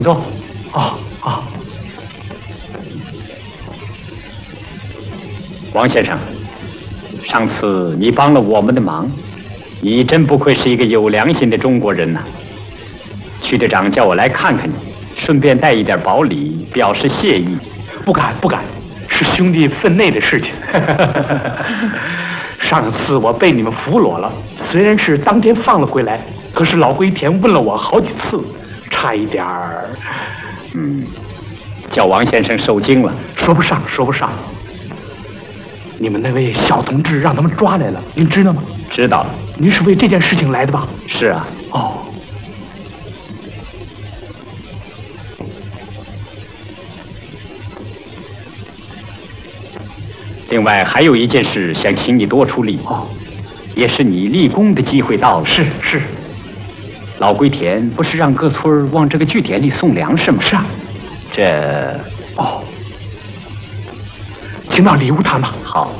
坐。哦哦， 王先生，上次你帮了我们的忙，你真不愧是一个有良心的中国人呐。区队长叫我来看看你，顺便带一点薄礼，表示谢意。 不敢不敢，是兄弟分内的事情。上次我被你们俘虏了，虽然是当天放了回来，可是老龟田问了我好几次，差一点儿， 叫王先生受惊了。 说不上说不上。你们那位小同志让他们抓来了，您知道吗？ 知道了。 您是为这件事情来的吧？ 是啊。 哦。 另外还有一件事想请你多出力。 哦， 也是你立功的机会到了。 是是。 老龟田不是让各村往这个据点里送粮食吗？ 是啊。 这…… 哦，请到里屋谈吧。 好。